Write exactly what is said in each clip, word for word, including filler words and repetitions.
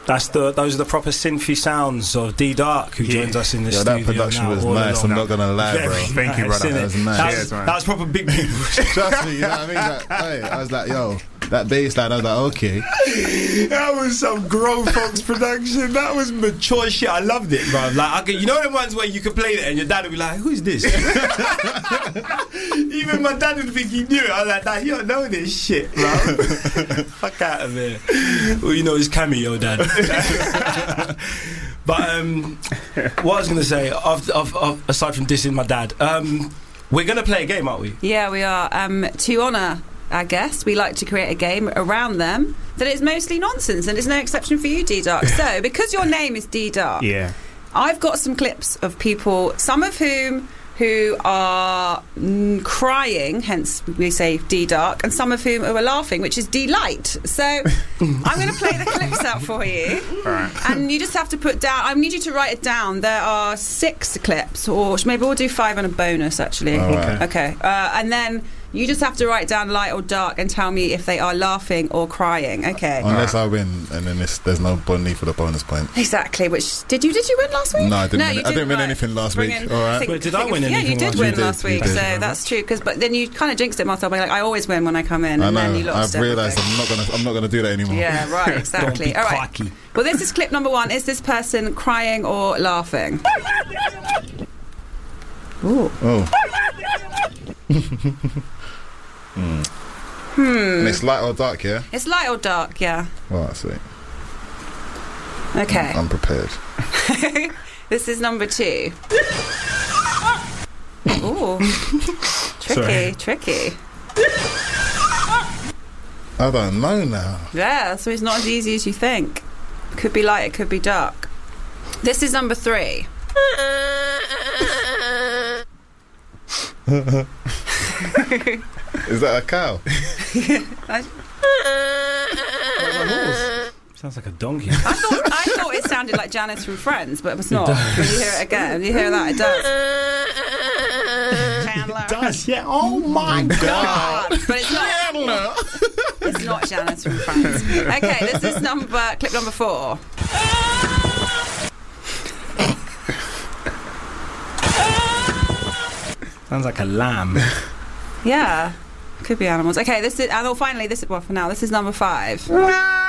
That's the those are the proper synthy sounds of D Dark, who yeah. joins us in the Yo, studio. That production now, was nice. I'm now. not gonna lie, Very bro. Thank you, brother. That was nice. That was, Cheers, that was proper big news. Trust me, you know what I mean? Like, hey, I was like, yo, that bass line. I was like, okay. That was some grown folks production. That was mature shit. I loved it, bro. Like, I could, you know the ones where you could play it and your dad would be like, "Who's this?" Even my dad would think he knew it. I was like, "Nah, you don't know this shit, bro." Fuck out of here. Well, you know it's cameo, dad. But um, what I was gonna say, of, of, of, aside from dissing my dad, um, we're gonna play a game, aren't we? Yeah, we are. Um, to honour our guests, we like to create a game around them that is mostly nonsense, and it's no exception for you, D Dark. So, because your name is D Dark, yeah, I've got some clips of people, some of whom who are mm, crying, hence we say D Dark, and some of whom who are laughing, which is D-Light. So I'm going to play the clips out for you. All right. And you just have to put down, I need you to write it down. There are six clips, or maybe we'll do five and a bonus, actually. All right. Okay. Uh, and then you just have to write down light or dark and tell me if they are laughing or crying. Okay. Unless I win, and then it's, there's no need for the bonus point. Exactly. Which did you did you win last week? No, I didn't. No, win, you I didn't win right. anything last Bring week. in- All right. think- Wait, did I think win of- Yeah, you anything did last win week? You last did, you week, did. so that's true. Because but then you kind of jinxed it, Marcel. By like, I always win when I come in, I and know. then you lost. I've realised everything. I'm not gonna. I'm not gonna do that anymore. Yeah, right. Exactly. Don't be All right. cocky. Well, this is clip number one. Is this person crying or laughing? Ooh. Oh. hmm. And it's light or dark, yeah. It's light or dark. Yeah. Well, that's it. Okay. I'm prepared. This is number two. Ooh. Tricky. Sorry. Tricky. I don't know now. Yeah. So it's not as easy as you think. Could be light. It could be dark. This is number three. Is that a cow? I, Sounds like a donkey. I thought I thought it sounded like Janice from Friends, but it was not. When you hear it again, when you hear that, it does. Chandler. It does, yeah. Oh my god. God. But it's not. It's not Janice from Friends. Okay, this is number clip number four. Sounds like a lamb. Yeah, could be animals. Okay, this is. And oh, finally, this is well for now. This is number five. I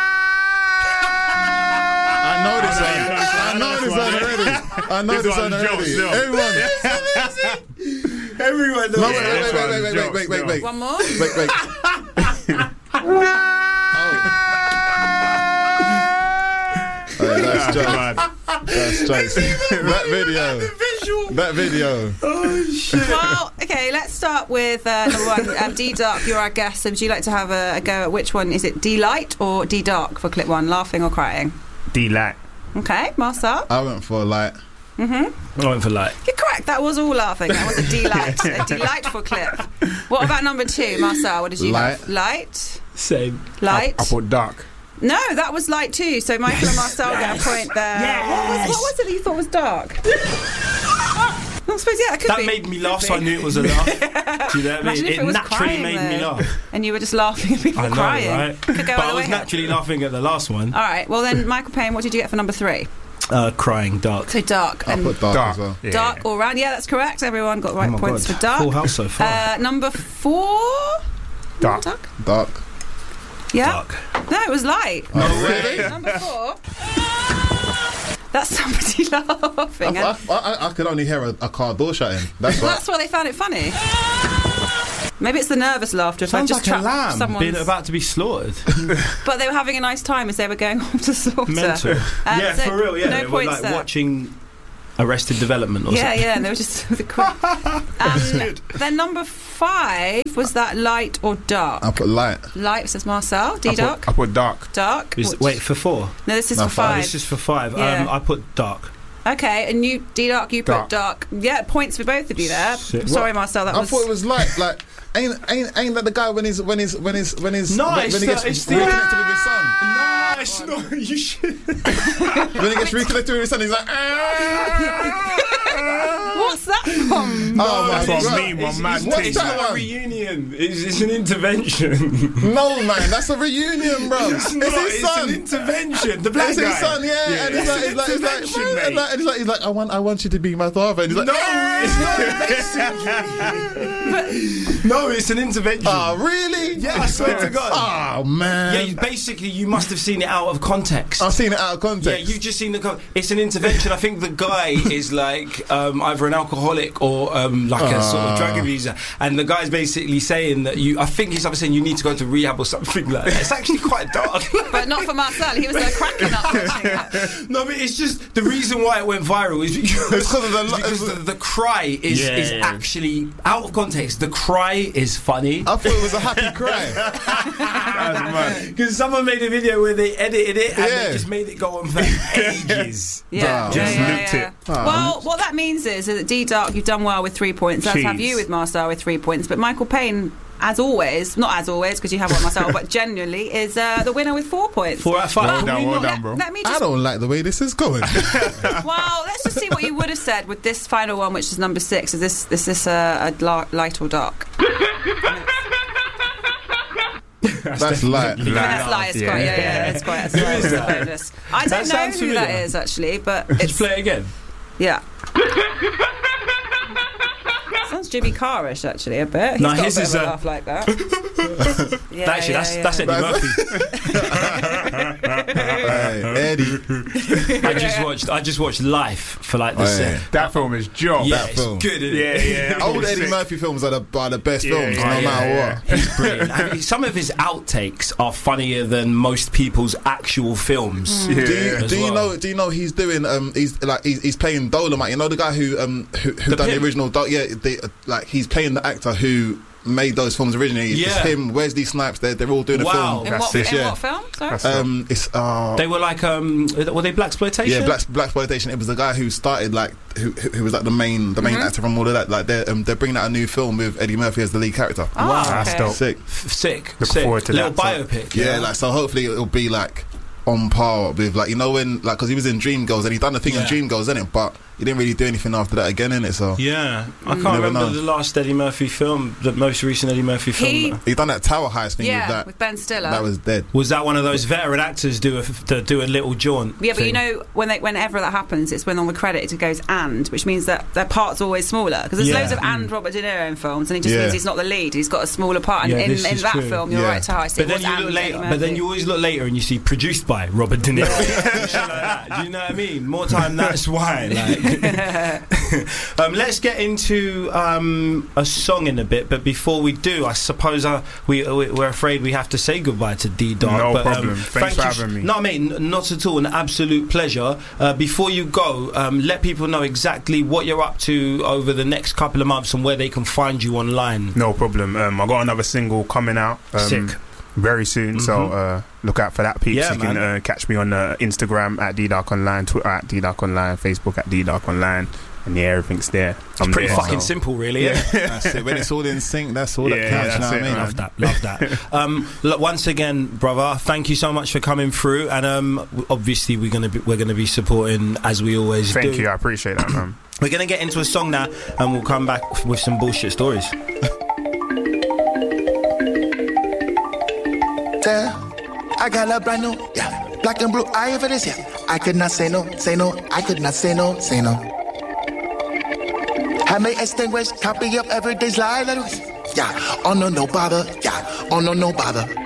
know this one. I know this one already. I know this one already. Everyone. Everyone knows. No, wait, wait, wait, wait, wait, wait, wait, wait. One more. Wait, wait. Oh, that's jokes. That's jokes. That video. That video. Oh shit. Well, okay, let's start with uh, number one. Um, D Dark, you're our guest. So would you like to have a, a go at which one? Is it D Light or D Dark for clip one? Laughing or crying? D-Light. Okay, Marcel. I went for light. Mm-hmm. I went for light. You're correct. That was all laughing. That was a delight, a delightful clip. What about number two, Marcel? What did you Light. have? Light. Same. Light. I, I put dark. No, that was light too. So Michael and Marcel get a point there. Yes. What, was, what was it that you thought was dark? I suppose yeah, it could That be. made me laugh, so I knew it was a laugh. Do you know what I mean? Imagine if It, it was naturally crying, made me though. laugh. And you were just laughing at people I know, crying. right? Could go But all I the was way. naturally laughing at the last one. All right. Well then, Michael Payne, what did you get for number three? Uh, crying, dark. So dark. I And put dark, Dark. as well. Yeah. dark all round. Yeah, that's correct. Everyone got right Oh my points God. for dark. Full house so far. Uh, number four. Dark. Dark. Dark. Yeah. Dark. No, it was light. Oh, really? Number four. That's somebody laughing. I, I, I, I could only hear a, a car door shutting. That's Well, what. that's why they found it funny. Maybe it's the nervous laughter. If I Sounds just like a trapped lamb someone's- being about to be slaughtered. But they were having a nice time as they were going off to slaughter. Mental. Um, yeah, so for real, yeah. No they were points like there. watching Arrested Development or Yeah, something. yeah, and they were just with a quick. Um, then number five was that light or dark? I put light. Light says Marcel. I D put, dark. I put dark. Dark. Is, What- wait, for four? No, this is No, for five. five. This is for five. Yeah. Um, I put dark. Okay, and you, D dark, you put Dark. dark. Yeah, points for both of you there. Shit. Sorry, Marcel, that I was. thought it was light. Like, ain't ain't ain't that the guy when he's when he's when he's when he's No, when, it's when he the- gets it's the- reconnected with his son? Nice. No, you should. When he gets reconnected with his son, he's like. What What's that from? Oh my That's God. what I mean, It's, one mad it's, What's thing. it's that not a one? reunion. It's, it's an intervention. No, man, that's a reunion, bro. It's It's, not. his It's son. an intervention. The black It's guy. his son, yeah. Yeah. And he's like, he's like, he's like, Intervention, bro, mate. and like, and he's like, he's like, I want, I want you to be my father. And he's like, No, it's not basically. No, it's an intervention. oh, really? Yeah, I swear to God. Oh man. Yeah, you, basically, you must have seen it out of context. I've seen it out of Yeah, context. you've just seen the. Co- it's an intervention. I think the guy is like um, either an alcoholic or um, like a sort of drug abuser, and the guy's basically saying that you. I think he's either saying you need to go to rehab or something like that. It's actually quite dark. But not for Marcel. He was there cracking up watching it. No, but it's just the reason why it went viral is because, It's 'cause of the- is because the, the cry is, Yeah. is actually out of context. The cry is funny. I thought it was a happy cry. That's mad. Because someone made a video where they edited it and Yeah. they just made it go on for ages. Yeah, Wow. yeah, Just yeah, looped yeah. it. Well, what that means is that D Dark, you've done well with three points. That's have Jeez. you with Marcel with three points. But Michael Payne, as always, not as always because you have one Marcel, but genuinely is uh, the winner with four points. Four out of five. Well Can done, we well not- done, bro. Let me I just. don't like the way this is going. Well, let's just see what you would have said with this final one, which is number six. Is this is this uh, a la- light or dark? That's light. I mean, that's light. It's Yeah. quite, yeah, yeah, it's quite. It's Who quite is that? bonus. I That don't know sounds who that familiar. is actually, but Let's it's play it again. yeah. Sounds Jimmy Carrish actually a bit. He's No, got a his bit is of a a- laugh like that. yeah, Actually, yeah, that's yeah. that's Eddie That's- Murphy. Hey, Eddie. I just watched. I just watched Life for like the Oh, set. yeah. That film is job. Yeah, That it's film. good. Isn't Yeah, it? yeah. that Old film is Eddie sick. Murphy films are the, are the best Yeah, films, yeah, no yeah, matter yeah. what. He's brilliant. I mean, some of his outtakes are funnier than most people's actual films. Yeah. Do you, As do you well. know? Do you know he's doing? Um, he's like he's, he's playing Dolomite. You know the guy who um who, who The done pimp? the original? Dol- yeah, they, uh, like he's playing the actor who made those films originally. It's Yeah. him, Wesley Snipes. They're they're all doing a Wow. film. In what, That's it, in yeah. what film? Sorry. That's Um, it's uh, They were like, um, were they blaxploitation? yeah, black blaxploitation. It was the guy who started like who who who was like the main the main Mhm. actor from all of that. Like they're um, they're bringing out a new film with Eddie Murphy as the lead character. Oh, Wow. That's okay. dope. Sick. F- Sick. Look sick. forward to Little that, so- biopic. Yeah, like so. Hopefully it'll be like on par with like you know when like because he was in Dreamgirls and he done the thing Yeah. in Dreamgirls, innit? But he didn't really do anything after that again, innit? So Yeah, I can't Never remember know. the last Eddie Murphy film, the most recent Eddie Murphy film. He- he done that Tower Heist thing Yeah, with that. with Ben Stiller. That was dead. Was that one of those veteran actors do a to do a little jaunt? Yeah, but you thing? know, when they, whenever that happens, it's when on the credits it goes "and," which means that their part's always smaller. Because there's Yeah. loads of "and" Robert De Niro in films, and it just Yeah. means he's not the lead. He's got a smaller part. And Yeah, in, this in is that true. film, you're Yeah. right to heist. But It then was you and look later. Eddie But then Murphy. you always look later and you see produced by Robert De Niro. Shit like that. Do you know what I mean? More time. That's why. Like. um, let's get into um, a song in a bit. But before we do, I suppose uh, we we- we're afraid we have to say goodbye to D Dark. No but, problem. Um, Thanks thank for you having me. No, mate, n- not at all. An absolute pleasure. Uh, before you go, um, let people know exactly what you're up to over the next couple of months and where they can find you online. No problem. Um, I got another single coming out. Um, Sick. Very soon, so Mhm. uh, look out for that, peeps. Yeah, you can man. uh, catch me on uh, Instagram at DDarkOnline, Twitter at DDarkOnline, Facebook at DDarkOnline, and yeah, everything's there. It's I'm pretty there, fucking so. simple, really. Yeah. Yeah. That's it. When it's all in sync, that's all Yeah, that counts. yeah, you know that's what I it, mean? man. Love that, love that. Um, look, once again, brother, thank you so much for coming through, and um, w- obviously we're gonna be, we're gonna be supporting as we always Thank do. you, I appreciate that, man. We're gonna get into a song now, and we'll come back with some bullshit stories. Yeah, I got a brand new, yeah, black and blue eye for this, yeah. I could not say no, say no, I could not say no, say no. I may extinguish, copy of everyday's lie, let us, yeah. Oh no, no bother, yeah. Oh no, no bother.